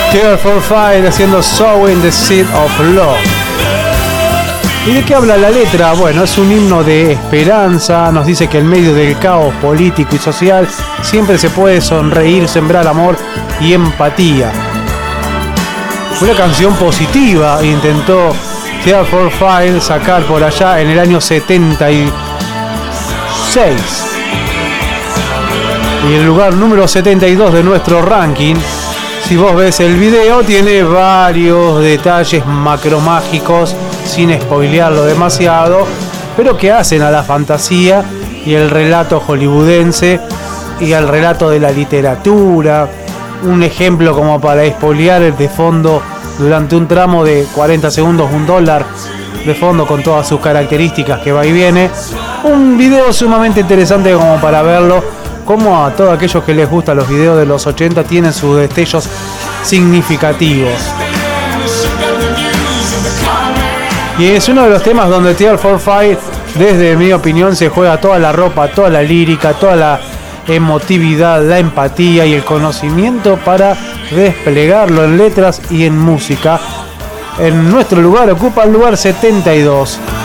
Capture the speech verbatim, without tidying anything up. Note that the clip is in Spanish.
Tears for Fears haciendo Sowing the Seed of Love. ¿Y de qué habla la letra? Bueno, es un himno de esperanza. Nos dice que en medio del caos político y social siempre se puede sonreír, sembrar amor y empatía. Una canción positiva intentó Tears for Fears sacar por allá en el año setenta y seis. Y el lugar número setenta y dos de nuestro ranking, si vos ves el video, tiene varios detalles macromágicos, sin spoilearlo demasiado, pero que hacen a la fantasía y el relato hollywoodense y al relato de la literatura. Un ejemplo como para spoilear el de fondo durante un tramo de cuarenta segundos, un dólar de fondo con todas sus características que va y viene. Un video sumamente interesante como para verlo, como a todos aquellos que les gustan los videos de los ochenta tienen sus destellos significativos. Y es uno de los temas donde Tears for Fears, desde mi opinión, se juega toda la ropa, toda la lírica, toda la emotividad, la empatía y el conocimiento para desplegarlo en letras y en música. En nuestro lugar ocupa el lugar setenta y dos.